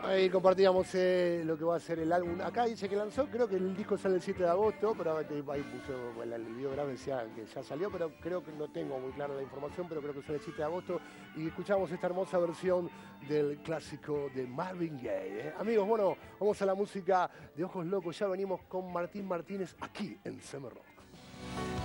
Ahí compartíamos lo que va a ser el álbum. Acá dice que lanzó, creo que el disco sale el 7 de agosto, pero ahí puso, bueno, el videógrafo decía que ya salió, pero creo que no tengo muy clara la información, pero creo que sale el 7 de agosto. Y escuchamos esta hermosa versión del clásico de Marvin Gaye. Amigos, bueno, vamos a la música de Ojos Locos. Ya venimos con Martín Martínez aquí en Summer Rock.